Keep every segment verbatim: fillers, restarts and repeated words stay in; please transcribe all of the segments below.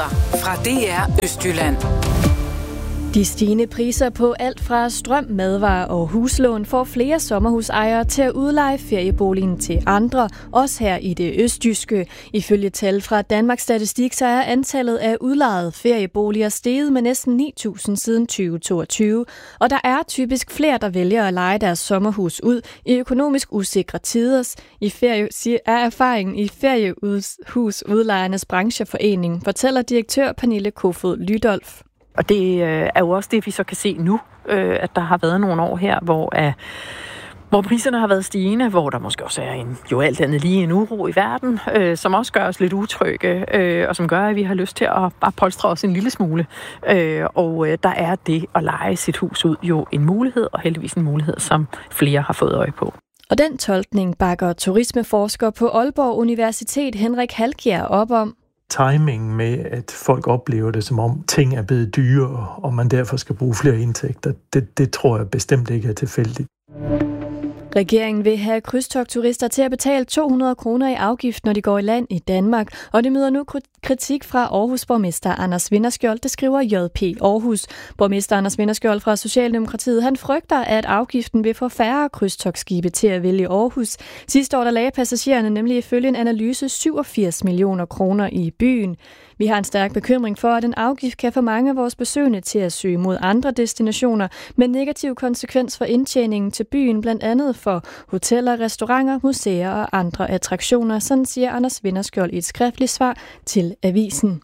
Nyheder fra D R Østjylland. De stigende priser på alt fra strøm, madvarer og huslån får flere sommerhusejere til at udleje ferieboligen til andre, også her i det østjyske. Ifølge tal fra Danmarks Statistik, så er antallet af udlejede ferieboliger steget med næsten ni tusind siden tyve toogtyve, og der er typisk flere, der vælger at leje deres sommerhus ud i økonomisk usikre tider. I ferie, er erfaringen i feriehusudlejernes brancheforening, fortæller direktør Pernille Kofod Lydolf. Og det er jo også det, vi så kan se nu, at der har været nogle år her, hvor, hvor priserne har været stigende, hvor der måske også er en, jo alt andet lige en uro i verden, som også gør os lidt utrygge, og som gør, at vi har lyst til at bare polstre os en lille smule. Og der er det at leje sit hus ud jo en mulighed, og heldigvis en mulighed, som flere har fået øje på. Og den tolkning bakker turismeforsker på Aalborg Universitet Henrik Halkjær op om. Timingen med, at folk oplever det, som om ting er blevet dyre, og man derfor skal bruge flere indtægter, det, det tror jeg bestemt ikke er tilfældigt. Regeringen vil have krydstogtturister til at betale to hundrede kroner i afgift, når de går i land i Danmark, og det møder nu kritik fra Aarhus borgmester Anders Vinderskjold, det skriver J P Aarhus. Borgmester Anders Vinderskjold fra Socialdemokratiet, han frygter, at afgiften vil få færre krydstogtskibe til at vælge Aarhus. Sidste år der lagde passagererne nemlig ifølge en analyse syvogfirs millioner kroner i byen. Vi har en stærk bekymring for, at en afgift kan få mange af vores besøgende til at søge mod andre destinationer, med negativ konsekvens for indtjeningen til byen, blandt andet for hoteller, restauranter, museer og andre attraktioner, sådan siger Anders Vinderskjold i et skriftligt svar til avisen.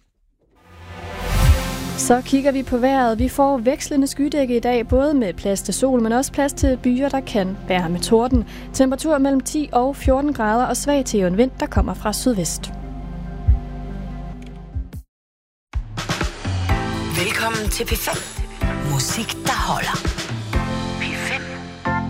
Så kigger vi på vejret. Vi får vekslende skydække i dag, både med plads til sol, men også plads til byer, der kan være med torden. Temperatur mellem ti og fjorten grader og svag til en vind, der kommer fra sydvest. Velkommen til P fem. Musik, der holder.